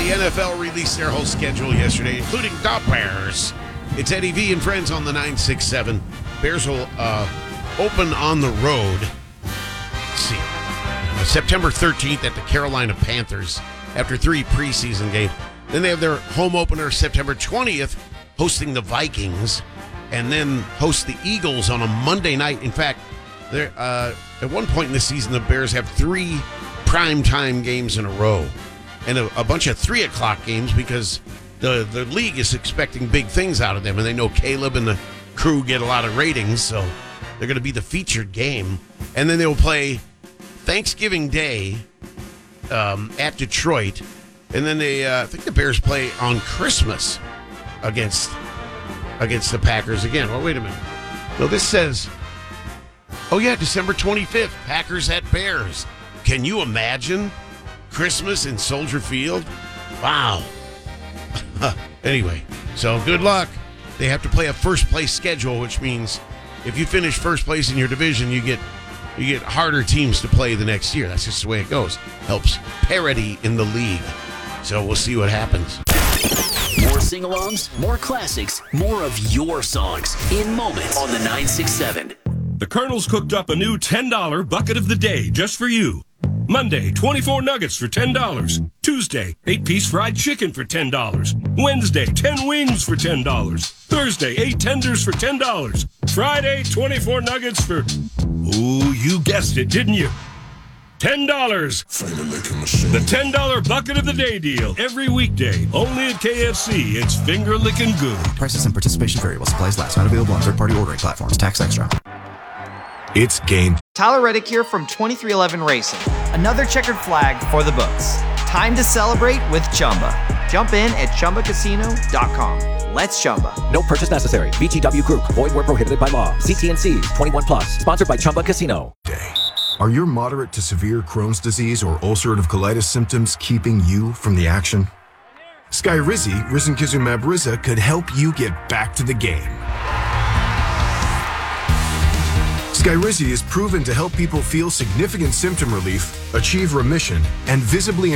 the NFL released their whole schedule yesterday, including the Bears. It's Eddie V and friends on the 967. Bears will open on the road. Let's see. September 13th at the Carolina Panthers after 3 preseason games. Then they have their home opener September 20th hosting the Vikings, and then host the Eagles on a Monday night. In fact, at one point in the season, the Bears have 3 primetime games in a row and a bunch of 3 o'clock games because the league is expecting big things out of them, and they know Caleb and the crew get a lot of ratings, so they're going to be the featured game. And then they will play Thanksgiving Day at Detroit, and then I think the Bears play on Christmas against the Packers again. Well, wait a minute. No, this says, December 25th, Packers at Bears. Can you imagine Christmas in Soldier Field? Wow. Anyway, so good luck. They have to play a first-place schedule, which means if you finish first place in your division, you get harder teams to play the next year. That's just the way it goes. Helps parity in the league. So we'll see what happens. More sing-alongs, more classics, more of your songs in moments on the 967. The Colonel's cooked up a new $10 bucket of the day just for you. Monday, 24 nuggets for $10. Tuesday, 8-piece fried chicken for $10. Wednesday, 10 wings for $10. Thursday, 8 tenders for $10. Friday, 24 nuggets for... Ooh, you guessed it, didn't you? $10. The $10 bucket of the day deal. Every weekday, only at KFC. It's finger licking good. Prices and participation vary while supplies last. Not available on third-party ordering platforms. Tax extra. It's game. Tyler Reddick here from 2311 Racing. Another checkered flag for the books. Time to celebrate with Chumba. Jump in at ChumbaCasino.com. Let's Chumba. No purchase necessary. VGW Group. Void where prohibited by law. CTNCs. 21 plus. Sponsored by Chumba Casino. Are your moderate to severe Crohn's disease or ulcerative colitis symptoms keeping you from the action? Skyrizi, risankizumab Riza, could help you get back to the game. Skyrizi is proven to help people feel significant symptom relief, achieve remission, and visibly